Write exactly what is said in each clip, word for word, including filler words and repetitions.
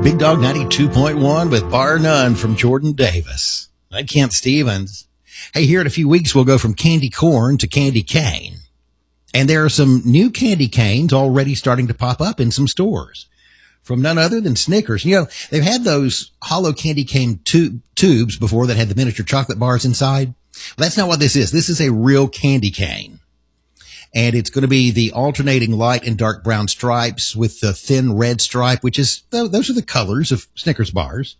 Big Dog ninety-two point one with Bar None from Jordan Davis. I'm Kent Stevens. Hey, here in a few weeks, we'll go from candy corn to candy cane. And there are some new candy canes already starting to pop up in some stores from none other than Snickers. You know, they've had those hollow candy cane tu- tubes before that had the miniature chocolate bars inside. Well, that's not what this is. This is a real candy cane. And it's going to be the alternating light and dark brown stripes with the thin red stripe, which is, those are the colors of Snickers bars.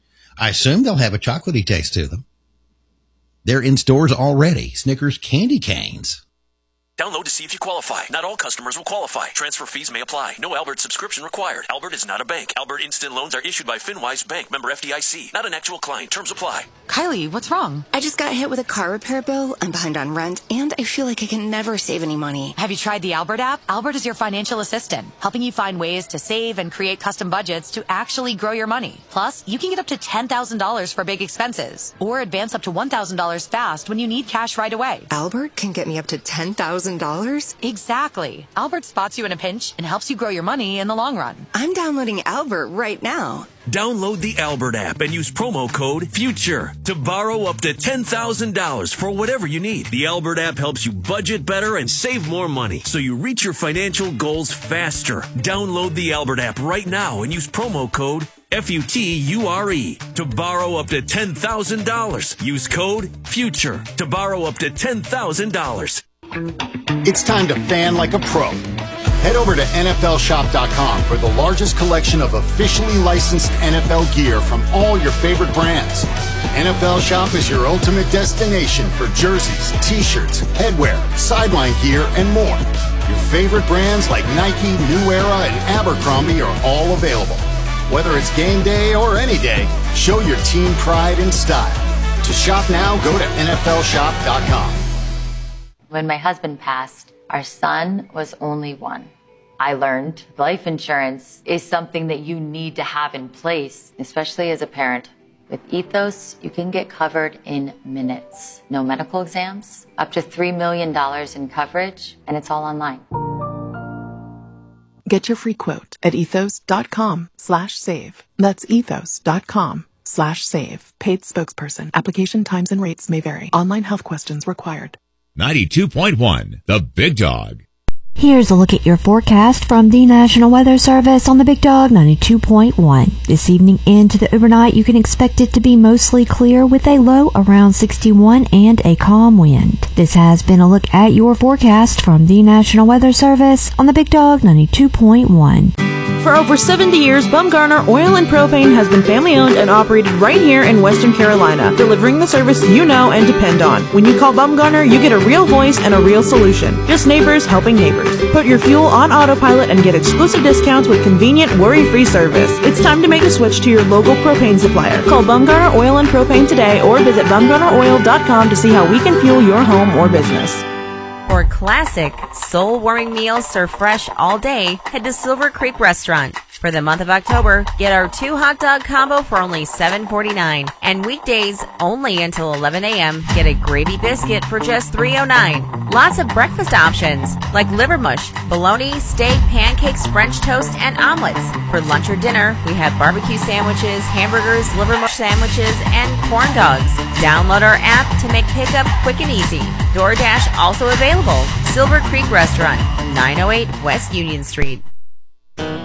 I assume they'll have a chocolatey taste to them. They're in stores already. Snickers candy canes. Download to see if you qualify. Not all customers will qualify. Transfer fees may apply. No Albert subscription required. Albert is not a bank. Albert Instant Loans are issued by FinWise Bank, member F D I C. Not an actual client. Terms apply. Kylie, what's wrong? I just got hit with a car repair bill. I'm behind on rent, and I feel like I can never save any money. Have you tried the Albert app? Albert is your financial assistant, helping you find ways to save and create custom budgets to actually grow your money. Plus, you can get up to ten thousand dollars for big expenses, or advance up to one thousand dollars fast when you need cash right away. Albert can get me up to ten thousand dollars? Exactly. Albert spots you in a pinch and helps you grow your money in the long run. I'm downloading Albert right now. Download the Albert app and use promo code FUTURE to borrow up to ten thousand dollars for whatever you need. The Albert app helps you budget better and save more money so you reach your financial goals faster. Download the Albert app right now and use promo code F U T U R E to borrow up to ten thousand dollars. Use code FUTURE to borrow up to ten thousand dollars. It's time to fan like a pro. Head over to N F L shop dot com for the largest collection of officially licensed N F L gear from all your favorite brands. N F L Shop is your ultimate destination for jerseys, t-shirts, headwear, sideline gear, and more. Your favorite brands like Nike, New Era, and Abercrombie are all available. Whether it's game day or any day, show your team pride and style. To shop now, go to N F L shop dot com. When my husband passed, our son was only one. I learned life insurance is something that you need to have in place, especially as a parent. With Ethos, you can get covered in minutes. No medical exams, up to three million dollars in coverage, and it's all online. Get your free quote at ethos dot com slash save. That's ethos dot com slash save. Paid spokesperson. Application times and rates may vary. Online health questions required. ninety-two point one, The Big Dog. Here's a look at your forecast from the National Weather Service on the Big Dog ninety-two point one. This evening into the overnight, you can expect it to be mostly clear with a low around sixty-one and a calm wind. This has been a look at your forecast from the National Weather Service on the Big Dog ninety-two point one. For over seventy years, Bumgarner Oil and Propane has been family-owned and operated right here in Western Carolina, delivering the service you know and depend on. When you call Bumgarner, you get a real voice and a real solution. Just neighbors helping neighbors. Put your fuel on autopilot and get exclusive discounts with convenient, worry-free service. It's time to make a switch to your local propane supplier. Call Bumgarner Oil and Propane today or visit bumgarner oil dot com to see how we can fuel your home or business. For classic, soul-warming meals served fresh all day, head to Silver Creek Restaurant. For the month of October, get our two hot dog combo for only seven forty-nine. And weekdays, only until eleven a.m., get a gravy biscuit for just three oh nine. Lots of breakfast options, like liver mush, bologna, steak, pancakes, French toast, and omelets. For lunch or dinner, we have barbecue sandwiches, hamburgers, liver mush sandwiches, and corn dogs. Download our app to make pickup quick and easy. DoorDash also available. Silver Creek Restaurant, nine oh eight West Union Street.